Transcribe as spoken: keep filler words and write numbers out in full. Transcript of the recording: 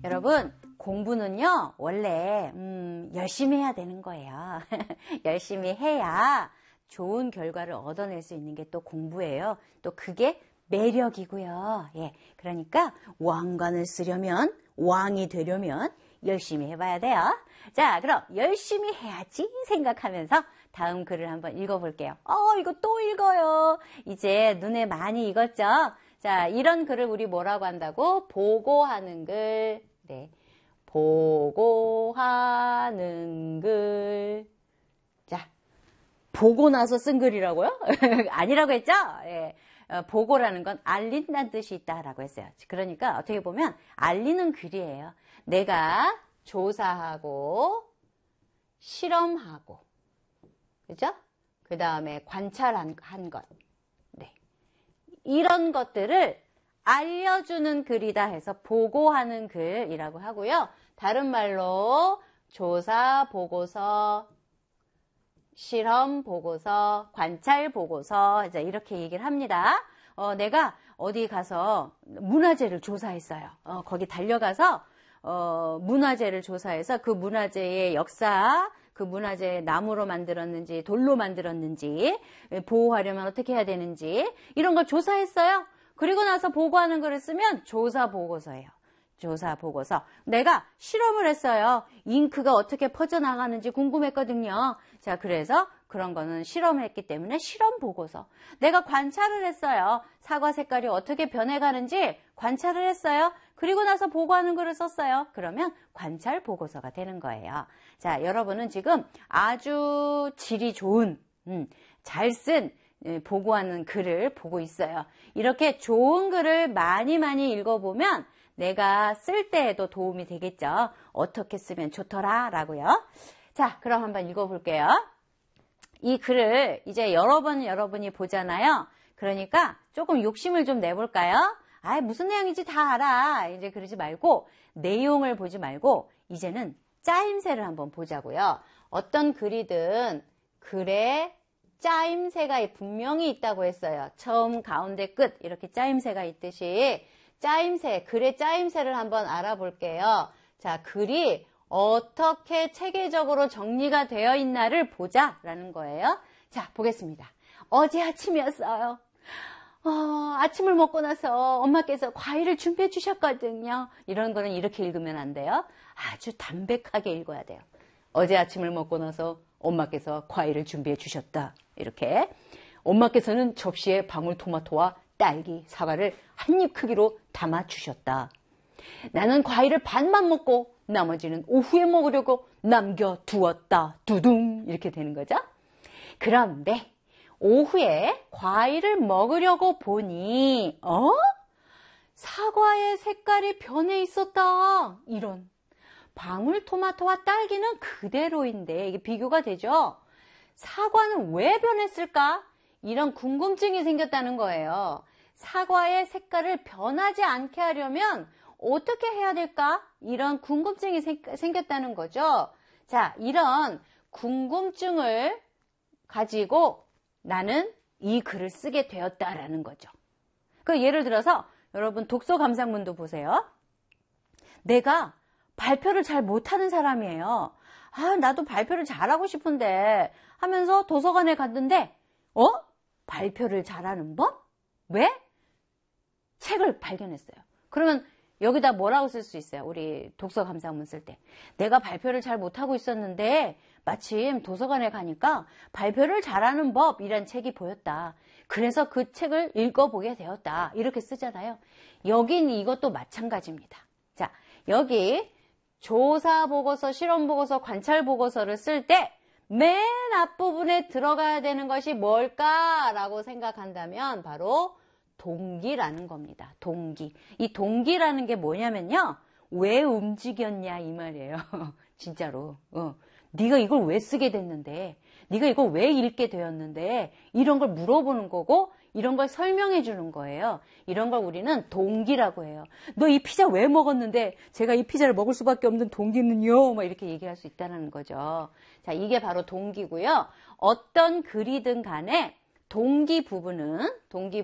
여러분, 공부는요, 원래 음, 열심히 해야 되는 거예요. 열심히 해야 좋은 결과를 얻어낼 수 있는 게 또 공부예요. 또 그게 매력이고요. 예, 그러니까 왕관을 쓰려면, 왕이 되려면 열심히 해봐야 돼요. 자, 그럼 열심히 해야지 생각하면서 다음 글을 한번 읽어볼게요. 어, 이거 또 읽어요. 이제 눈에 많이 익었죠? 자, 이런 글을 우리 뭐라고 한다고? 보고하는 글. 네, 보고하는 글. 자, 보고 나서 쓴 글이라고요? 아니라고 했죠? 예. 어, 보고라는 건 알린다는 뜻이 있다라고 했어요. 그러니까 어떻게 보면 알리는 글이에요. 내가 조사하고 실험하고, 그죠? 그 다음에 관찰한 한 것, 네, 이런 것들을 알려주는 글이다 해서 보고하는 글이라고 하고요. 다른 말로 조사 보고서, 실험 보고서, 관찰 보고서, 이제 이렇게 얘기를 합니다. 어, 내가 어디 가서 문화재를 조사했어요. 어, 거기 달려가서 어, 문화재를 조사해서 그 문화재의 역사, 그 문화재 나무로 만들었는지 돌로 만들었는지, 보호하려면 어떻게 해야 되는지 이런 걸 조사했어요. 그리고 나서 보고하는 글을 쓰면 조사 보고서예요. 조사 보고서. 내가 실험을 했어요. 잉크가 어떻게 퍼져나가는지 궁금했거든요. 자, 그래서 그런 거는 실험을 했기 때문에 실험 보고서. 내가 관찰을 했어요. 사과 색깔이 어떻게 변해가는지 관찰을 했어요. 그리고 나서 보고하는 글을 썼어요. 그러면 관찰 보고서가 되는 거예요. 자, 여러분은 지금 아주 질이 좋은, 음, 잘 쓴 보고하는 글을 보고 있어요. 이렇게 좋은 글을 많이 많이 읽어보면 내가 쓸 때에도 도움이 되겠죠. 어떻게 쓰면 좋더라 라고요. 자, 그럼 한번 읽어볼게요. 이 글을 이제 여러 번 여러분이 보잖아요. 그러니까 조금 욕심을 좀 내볼까요? 아, 무슨 내용인지 다 알아. 이제 그러지 말고 내용을 보지 말고 이제는 짜임새를 한번 보자고요. 어떤 글이든 글에 짜임새가 분명히 있다고 했어요. 처음, 가운데, 끝 이렇게 짜임새가 있듯이 짜임새, 글의 짜임새를 한번 알아볼게요. 자, 글이 어떻게 체계적으로 정리가 되어 있나를 보자라는 거예요. 자, 보겠습니다. 어제 아침이었어요. 어, 아침을 먹고 나서 엄마께서 과일을 준비해 주셨거든요. 이런 거는 이렇게 읽으면 안 돼요. 아주 담백하게 읽어야 돼요. 어제 아침을 먹고 나서 엄마께서 과일을 준비해 주셨다. 이렇게. 엄마께서는 접시에 방울토마토와 딸기, 사과를 한 입 크기로 담아 주셨다. 나는 과일을 반만 먹고 나머지는 오후에 먹으려고 남겨두었다. 두둥 이렇게 되는 거죠. 그런데 오후에 과일을 먹으려고 보니 어? 사과의 색깔이 변해 있었다. 이런. 방울토마토와 딸기는 그대로인데 이게 비교가 되죠. 사과는 왜 변했을까? 이런 궁금증이 생겼다는 거예요. 사과의 색깔을 변하지 않게 하려면 어떻게 해야 될까? 이런 궁금증이 생, 생겼다는 거죠. 자, 이런 궁금증을 가지고 나는 이 글을 쓰게 되었다라는 거죠. 그 예를 들어서 여러분 독서 감상문도 보세요. 내가 발표를 잘 못하는 사람이에요. 아, 나도 발표를 잘하고 싶은데 하면서 도서관에 갔는데 어? 발표를 잘하는 법? 왜? 책을 발견했어요. 그러면 여기다 뭐라고 쓸 수 있어요? 우리 독서 감상문 쓸 때. 내가 발표를 잘 못하고 있었는데 마침 도서관에 가니까 발표를 잘하는 법이란 책이 보였다. 그래서 그 책을 읽어보게 되었다. 이렇게 쓰잖아요. 여긴 이것도 마찬가지입니다. 자, 여기 조사 보고서, 실험 보고서, 관찰 보고서를 쓸 때 맨 앞부분에 들어가야 되는 것이 뭘까라고 생각한다면 바로 동기라는 겁니다. 동기. 이 동기라는 게 뭐냐면요. 왜 움직였냐 이 말이에요. 진짜로. 어. 네가 이걸 왜 쓰게 됐는데, 네가 이걸 왜 읽게 되었는데 이런 걸 물어보는 거고 이런 걸 설명해 주는 거예요. 이런 걸 우리는 동기라고 해요. 너 이 피자 왜 먹었는데 제가 이 피자를 먹을 수밖에 없는 동기는요. 뭐 이렇게 얘기할 수 있다는 거죠. 자, 이게 바로 동기고요. 어떤 글이든 간에 동기 부분은 동기